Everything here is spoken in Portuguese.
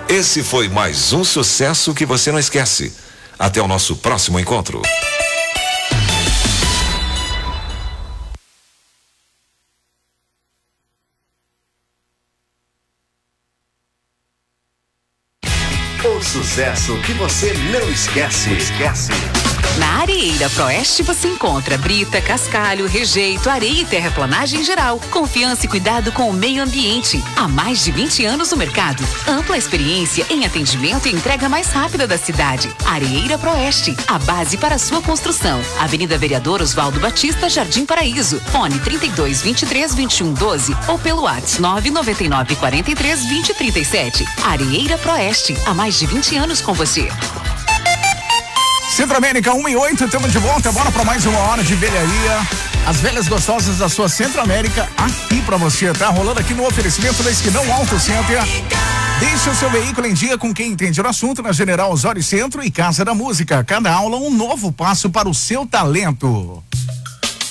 Esse foi mais um sucesso que você não esquece. Até o nosso próximo encontro. O sucesso que você não esquece. Na Areeira Proeste você encontra brita, cascalho, rejeito, areia e terraplanagem geral. Confiança e cuidado com o meio ambiente. Há mais de 20 anos no mercado. Ampla experiência em atendimento e entrega mais rápida da cidade. Areeira Proeste, a base para sua construção. Avenida Vereador Oswaldo Batista, Jardim Paraíso. Fone 3223-2112 ou pelo WhatsApp 999-43-2037. Areeira Proeste, há mais de 20 anos com você. Centro América 1:08, estamos de volta, bora para mais uma hora de velharia. As velhas gostosas da sua Centro América aqui para você, tá rolando aqui no oferecimento da Esquinão Auto Center. Deixe o seu veículo em dia com quem entende do assunto na General Osório Centro e Casa da Música. Cada aula um novo passo para o seu talento.